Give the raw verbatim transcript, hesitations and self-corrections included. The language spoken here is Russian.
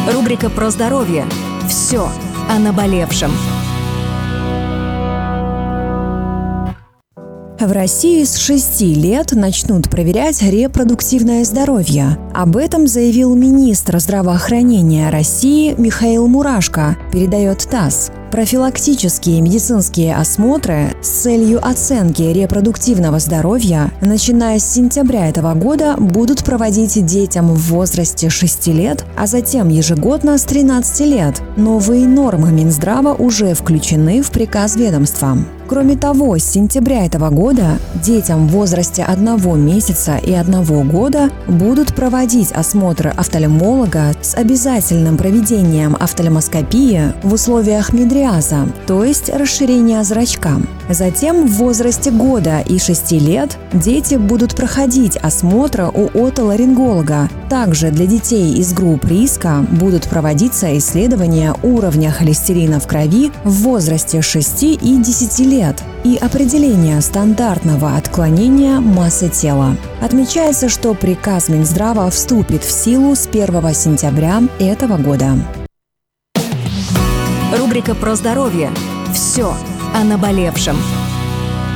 Рубрика про здоровье. Все о наболевшем. В России с шести лет начнут проверять репродуктивное здоровье. Об этом заявил министр здравоохранения России Михаил Мурашко, передает ТАСС. Профилактические медицинские осмотры с целью оценки репродуктивного здоровья, начиная с сентября этого года, будут проводить детям в возрасте шести лет, а затем ежегодно с тринадцати лет. Новые нормы Минздрава уже включены в приказ ведомства. Кроме того, с сентября этого года детям в возрасте одного месяца и одного года будут проводить осмотр офтальмолога с обязательным проведением офтальмоскопии в условиях медриаза, то есть расширения зрачка. Затем в возрасте года и шести лет дети будут проходить осмотр у отоларинголога. Также для детей из групп риска будут проводиться исследования уровня холестерина в крови в возрасте шести и десяти лет и определение стандартного отклонения массы тела. Отмечается, что приказ Минздрава вступит в силу с первого сентября этого года. Рубрика про здоровье. Все о наболевшем.